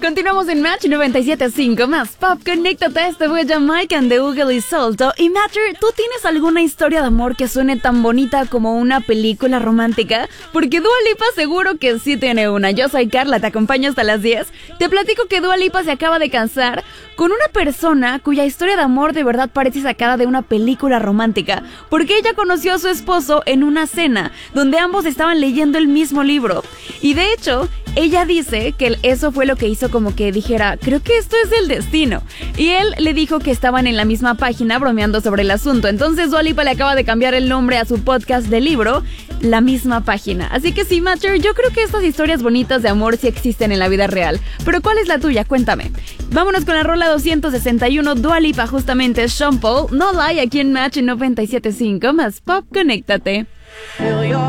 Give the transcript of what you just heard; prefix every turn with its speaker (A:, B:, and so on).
A: Continuamos en Match 97.5 más Pop. Conéctate, este fue Jamaican de Ugly y Solto. Y Matcher, ¿tú tienes alguna historia de amor que suene tan bonita como una película romántica? Porque Dua Lipa seguro que sí tiene una. Yo soy Carla, te acompaño hasta las 10. Te platico que Dua Lipa se acaba de casar con una persona cuya historia de amor de verdad parece sacada de una película romántica, porque ella conoció a su esposo en una cena donde ambos estaban leyendo el mismo libro. Y de hecho, ella dice que eso fue lo que hizo como que dijera, creo que esto es el destino. Y él le dijo que estaban en la misma página bromeando sobre el asunto. Entonces Dua Lipa le acaba de cambiar el nombre a su podcast de libro, La Misma Página. Así que sí, Matcher, yo creo que estas historias bonitas de amor sí existen en la vida real. Pero ¿cuál es la tuya? Cuéntame. Vámonos con la rola 261, Dua Lipa, justamente Sean Paul, No Lie, aquí en Match 97.5 más Pop. Conéctate.